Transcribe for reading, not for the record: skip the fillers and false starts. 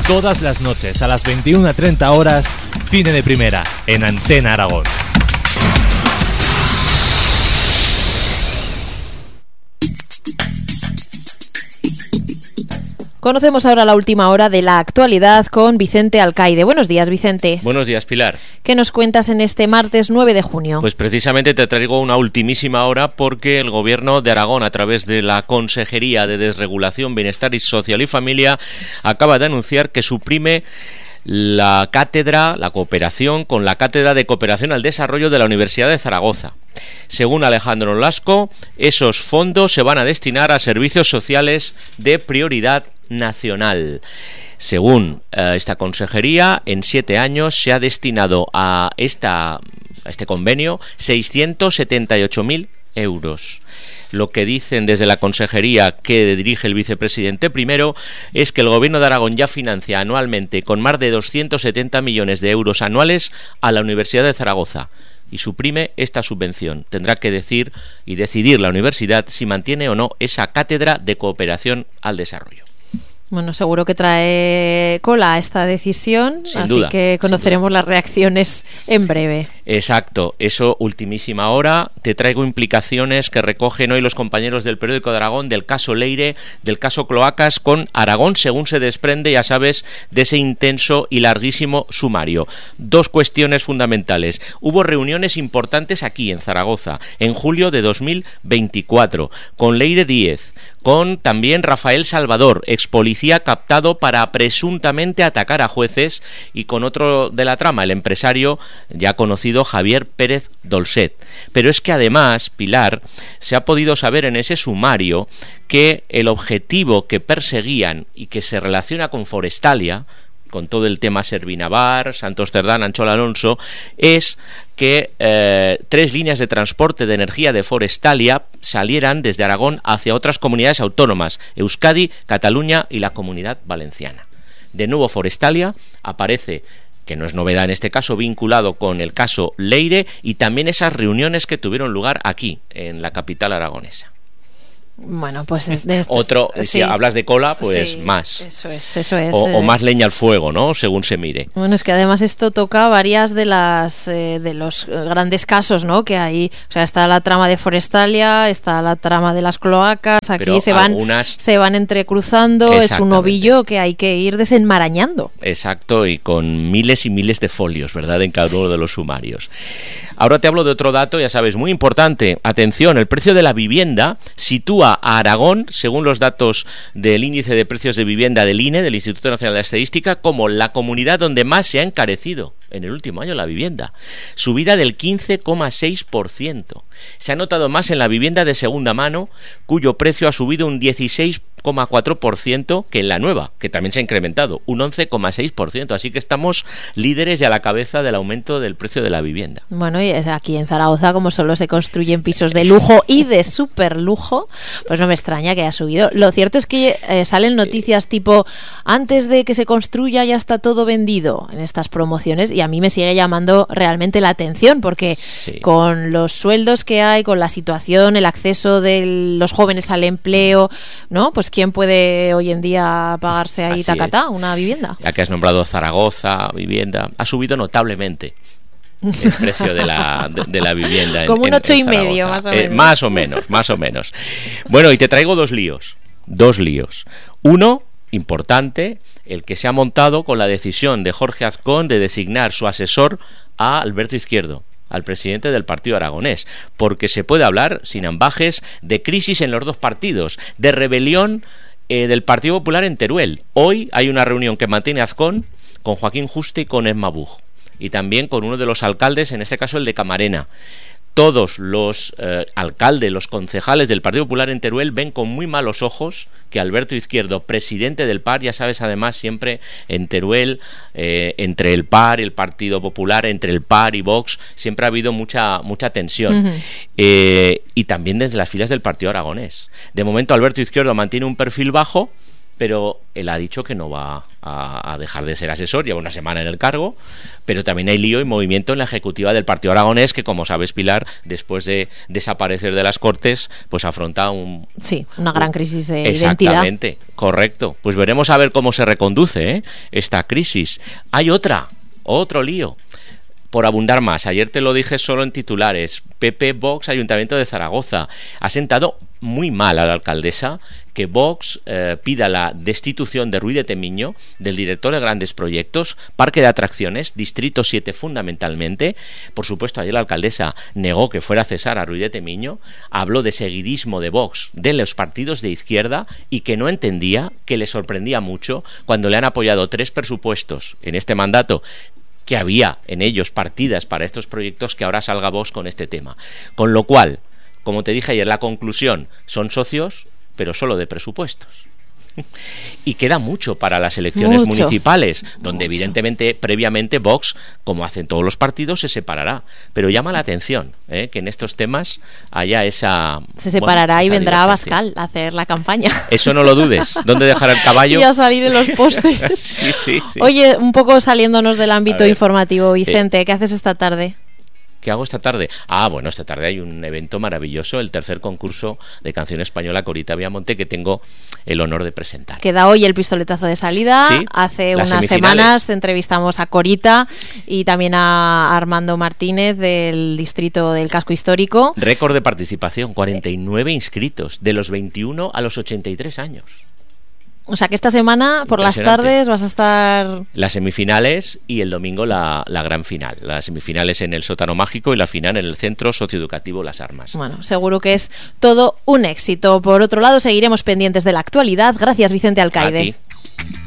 Todas las noches a las 21:30 horas, Cine de Primera, en Antena Aragón. Conocemos ahora la última hora de la actualidad con Vicente Alcaide. Buenos días, Vicente. Buenos días, Pilar. ¿Qué nos cuentas en este martes 9 de junio? Pues precisamente te traigo una ultimísima hora porque el Gobierno de Aragón, a través de la Consejería de Desregulación, Bienestar Social y Familia, acaba de anunciar que suprime la cooperación con la Cátedra de Cooperación al Desarrollo de la Universidad de Zaragoza. Según Alejandro Lasco, esos fondos se van a destinar a servicios sociales de prioridad nacional. Según esta consejería, en 7 años se ha destinado a este convenio 678.000 euros. Lo que dicen desde la consejería que dirige el vicepresidente primero es que el Gobierno de Aragón ya financia anualmente con más de 270 millones de euros anuales a la Universidad de Zaragoza y suprime esta subvención. Tendrá que decidir la universidad si mantiene o no esa cátedra de cooperación al desarrollo. Bueno, seguro que trae cola esta decisión, sin así duda, que conoceremos las reacciones en breve. Exacto, eso ultimísima hora. Te traigo implicaciones que recogen hoy los compañeros del Periódico de Aragón del caso Leire, del caso Cloacas con Aragón, según se desprende, ya sabes, de ese intenso y larguísimo sumario. 2 cuestiones fundamentales. Hubo reuniones importantes aquí en Zaragoza en julio de 2024 con Leire Díez, con también Rafael Salvador, ex policía captado para presuntamente atacar a jueces, y con otro de la trama, el empresario ya conocido Javier Pérez Dolcet. Pero es que además, Pilar, se ha podido saber en ese sumario que el objetivo que perseguían y que se relaciona con Forestalia, con todo el tema Servinavar, Santos Cerdán, Anchola Alonso, es que 3 líneas de transporte de energía de Forestalia salieran desde Aragón hacia otras comunidades autónomas, Euskadi, Cataluña y la Comunidad Valenciana. De nuevo Forestalia aparece, que no es novedad en este caso, vinculado con el caso Leire y también esas reuniones que tuvieron lugar aquí, en la capital aragonesa. Bueno, pues otro, sí. Si hablas de cola, pues sí, más. Eso es. O más leña al fuego, ¿no? Según se mire. Bueno, es que además esto toca varias de los grandes casos, ¿no? Que hay, o sea, está la trama de Forestalia, está la trama de las cloacas, aquí se van entrecruzando, es un ovillo que hay que ir desenmarañando. Exacto, y con miles y miles de folios, ¿verdad? En cada uno de los sumarios. Ahora te hablo de otro dato, ya sabes, muy importante. Atención, el precio de la vivienda sitúa a Aragón, según los datos del índice de precios de vivienda del INE, del Instituto Nacional de Estadística, como la comunidad donde más se ha encarecido en el último año la vivienda. Subida del 15,6%. Se ha notado más en la vivienda de segunda mano, cuyo precio ha subido un 16,4% que en la nueva, que también se ha incrementado, un 11,6%. Así que estamos líderes y a la cabeza del aumento del precio de la vivienda. Bueno, y aquí en Zaragoza, como solo se construyen pisos de lujo y de superlujo, pues no me extraña que haya subido. Lo cierto es que salen noticias tipo, antes de que se construya ya está todo vendido en estas promociones, y a mí me sigue llamando realmente la atención, porque sí, con los sueldos que hay, con la situación, el acceso de los jóvenes al empleo, ¿no? Pues ¿quién puede hoy en día pagarse ahí tacatá una vivienda? Ya que has nombrado Zaragoza, vivienda, ha subido notablemente el precio de la vivienda. Como un 8,5 más o menos. Más o menos. Bueno, y te traigo 2 líos. 2 líos. Uno importante, el que se ha montado con la decisión de Jorge Azcón de designar su asesor a Alberto Izquierdo, al presidente del partido aragonés, porque se puede hablar, sin ambajes, de crisis en los 2 partidos, de rebelión del Partido Popular en Teruel. Hoy hay una reunión que mantiene Azcón con Joaquín Juste y con Emma Buch, y también con uno de los alcaldes, en este caso el de Camarena. Todos los alcaldes, los concejales del Partido Popular en Teruel ven con muy malos ojos que Alberto Izquierdo, presidente del PAR, ya sabes, además siempre en Teruel, entre el PAR y el Partido Popular, entre el PAR y Vox, siempre ha habido mucha tensión. Uh-huh. Y también desde las filas del Partido Aragonés. De momento Alberto Izquierdo mantiene un perfil bajo, pero él ha dicho que no va a dejar de ser asesor, lleva una semana en el cargo, pero también hay lío y movimiento en la ejecutiva del Partido Aragonés, que, como sabes, Pilar, después de desaparecer de las Cortes, pues afronta una gran crisis de identidad. Exactamente, correcto. Pues veremos a ver cómo se reconduce esta crisis. Hay otro lío. Por abundar más, ayer te lo dije solo en titulares, PP, Vox, Ayuntamiento de Zaragoza. Ha sentado muy mal a la alcaldesa que Vox pida la destitución de Ruiz de Temiño, del director de grandes proyectos, parque de atracciones, Distrito 7 fundamentalmente. Por supuesto, ayer la alcaldesa negó que fuera a cesar a Ruiz de Temiño, habló de seguidismo de Vox, de los partidos de izquierda, y que no entendía, que le sorprendía mucho cuando le han apoyado 3 presupuestos en este mandato, que había en ellos partidas para estos proyectos, que ahora salga Vox con este tema. Con lo cual, como te dije ayer, la conclusión: son socios, pero solo de presupuestos. Y queda mucho para las elecciones municipales, donde evidentemente previamente Vox, como hacen todos los partidos, se separará. Pero llama la atención que en estos temas haya esa... Se separará y vendrá a Abascal a hacer la campaña. Eso no lo dudes. ¿Dónde dejará el caballo? Y a salir en los postes. Sí. Oye, un poco saliéndonos del ámbito informativo, Vicente, ¿qué haces esta tarde? ¿Qué hago esta tarde? Bueno, esta tarde hay un evento maravilloso, el tercer concurso de canción española Corita Viamonte, que tengo el honor de presentar. Queda hoy el pistoletazo de salida. Sí, hace unas semanas entrevistamos a Corita y también a Armando Martínez, del distrito del Casco Histórico. Récord de participación, 49 inscritos, de los 21 a los 83 años. O sea que esta semana, por las tardes, vas a estar... Las semifinales y el domingo la gran final. Las semifinales en el Sótano Mágico y la final en el Centro Socioeducativo Las Armas. Bueno, seguro que es todo un éxito. Por otro lado, seguiremos pendientes de la actualidad. Gracias, Vicente Alcaide. A ti.